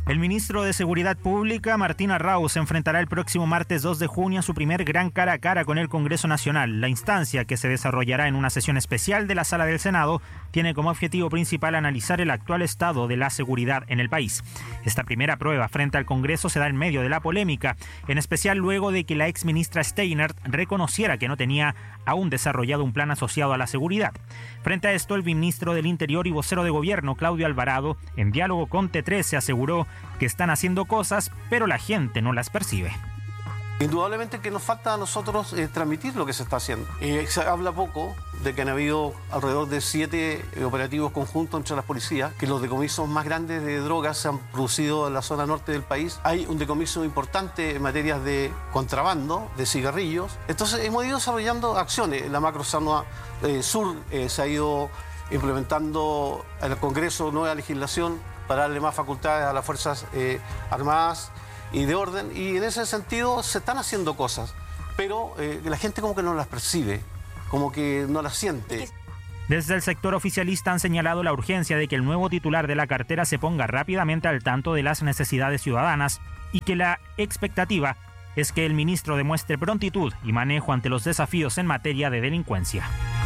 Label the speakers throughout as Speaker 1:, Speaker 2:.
Speaker 1: El ministro de Seguridad Pública, Martín Arrauz, enfrentará el próximo martes 2 de junio su primer gran cara a cara con el Congreso Nacional. La instancia, que se desarrollará en una sesión especial de la Sala del Senado, tiene como objetivo principal analizar el actual estado de la seguridad en el país. Esta primera prueba frente al Congreso se da en medio de la polémica, en especial luego de que la exministra Steinert reconociera que no tenía aún desarrollado un plan asociado a la seguridad. Frente a esto, el ministro del Interior y vocero de gobierno, Claudio Alvarado, en diálogo con T13 aseguró que están haciendo cosas, pero la gente no las percibe.
Speaker 2: Indudablemente que nos falta a nosotros transmitir lo que se está haciendo. Se habla poco de que han habido alrededor de 7 operativos conjuntos entre las policías, que los decomisos más grandes de drogas se han producido en la zona norte del país. Hay un decomiso importante en materias de contrabando, de cigarrillos. Entonces hemos ido desarrollando acciones. La macrozona sur se ha ido implementando en el Congreso nueva legislación para darle más facultades a las Fuerzas Armadas y de orden, y en ese sentido se están haciendo cosas, pero la gente como que no las percibe, como que no las siente.
Speaker 1: Desde el sector oficialista han señalado la urgencia de que el nuevo titular de la cartera se ponga rápidamente al tanto de las necesidades ciudadanas y que la expectativa es que el ministro demuestre prontitud y manejo ante los desafíos en materia de delincuencia.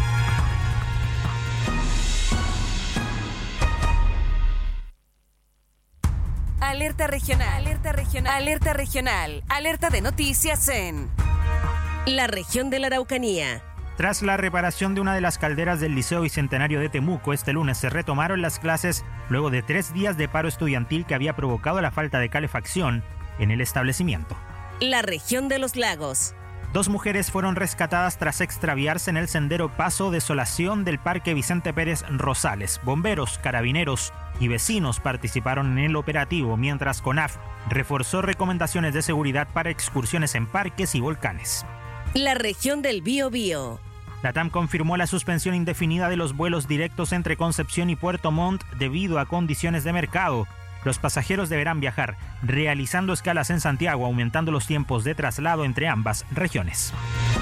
Speaker 3: Alerta regional, alerta regional, alerta regional, alerta de noticias en la región de la Araucanía.
Speaker 1: Tras la reparación de una de las calderas del Liceo Bicentenario de Temuco, este lunes se retomaron las clases luego de 3 días de paro estudiantil que había provocado la falta de calefacción en el establecimiento.
Speaker 3: La región de los lagos.
Speaker 1: 2 mujeres fueron rescatadas tras extraviarse en el sendero Paso Desolación del Parque Vicente Pérez Rosales. Bomberos, carabineros y vecinos participaron en el operativo, mientras CONAF reforzó recomendaciones de seguridad para excursiones en parques y volcanes.
Speaker 3: La región del Biobío.
Speaker 1: La TAM confirmó la suspensión indefinida de los vuelos directos entre Concepción y Puerto Montt debido a condiciones de mercado. Los pasajeros deberán viajar realizando escalas en Santiago, aumentando los tiempos de traslado entre ambas regiones.